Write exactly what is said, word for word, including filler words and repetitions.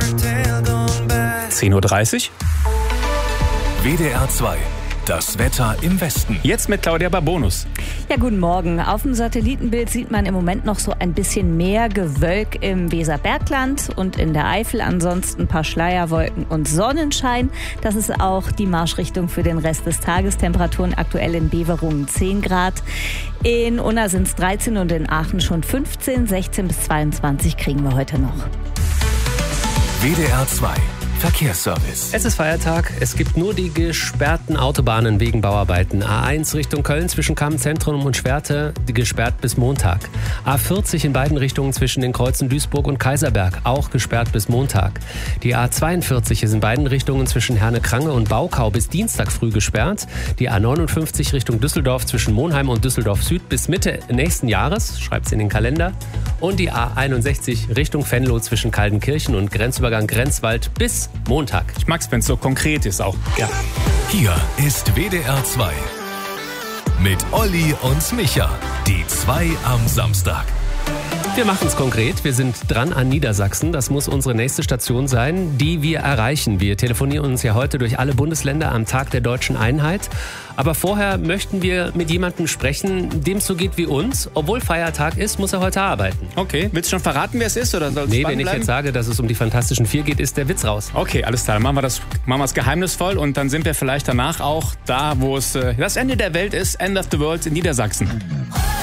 zehn Uhr dreißig. W D R zwei. Das Wetter im Westen. Jetzt mit Claudia Barbonus. Ja, guten Morgen. Auf dem Satellitenbild sieht man im Moment noch so ein bisschen mehr Gewölk im Weserbergland und in der Eifel. Ansonsten ein paar Schleierwolken und Sonnenschein. Das ist auch die Marschrichtung für den Rest des Tages. Temperaturen aktuell in Beverungen zehn Grad. In Unna sind es dreizehn und in Aachen schon fünfzehn. sechzehn bis zweiundzwanzig kriegen wir heute noch. W D R zwei. Verkehrsservice. Es ist Feiertag. Es gibt nur die gesperrten Autobahnen wegen Bauarbeiten. A eins Richtung Köln zwischen Kammenzentrum und Schwerte, die gesperrt bis Montag. A vierzig in beiden Richtungen zwischen den Kreuzen Duisburg und Kaiserberg, auch gesperrt bis Montag. Die A zweiundvierzig ist in beiden Richtungen zwischen Herne-Krange und Baukau bis Dienstag früh gesperrt. Die A neunundfünfzig Richtung Düsseldorf zwischen Monheim und Düsseldorf Süd bis Mitte nächsten Jahres, schreibt's in den Kalender. Und die A einundsechzig Richtung Venlo zwischen Kaldenkirchen und Grenzübergang Grenzwald bis Montag. Ich mag's, wenn es so konkret ist auch. Ja. Hier ist W D R zwei. Mit Olli und Micha. Die zwei am Samstag. Wir machen es konkret. Wir sind dran an Niedersachsen. Das muss unsere nächste Station sein, die wir erreichen. Wir telefonieren uns ja heute durch alle Bundesländer am Tag der deutschen Einheit. Aber vorher möchten wir mit jemandem sprechen, dem es so geht wie uns. Obwohl Feiertag ist, muss er heute arbeiten. Okay, willst du schon verraten, wer es ist? Oder soll's Nee, spannend wenn ich bleiben? jetzt sage, dass es um die Fantastischen Vier geht, ist der Witz raus. Okay, alles klar. Dann machen wir das, machen wir es geheimnisvoll und dann sind wir vielleicht danach auch da, wo es äh, das Ende der Welt ist, End of the World in Niedersachsen.